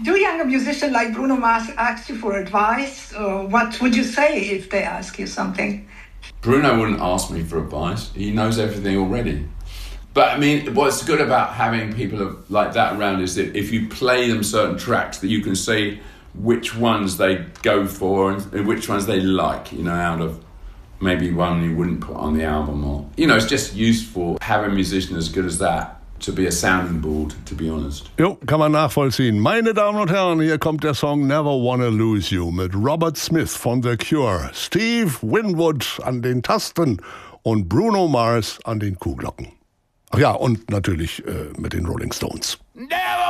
Do younger musicians like Bruno Mars ask you for advice? What would you say if they ask you something? Bruno wouldn't ask me for advice. He knows everything already. But I mean, what's good about having people like that around is that if you play them certain tracks, that you can see which ones they go for and which ones they like, out of maybe one you wouldn't put on the album. Or it's just useful having a musician as good as that to be a sounding board, to be honest. Jo, kann man nachvollziehen. Meine Damen und Herren, hier kommt der Song Never Wanna Lose You mit Robert Smith von The Cure, Steve Winwood an den Tasten und Bruno Mars an den Kuhglocken. Ach ja, und natürlich mit den Rolling Stones. Never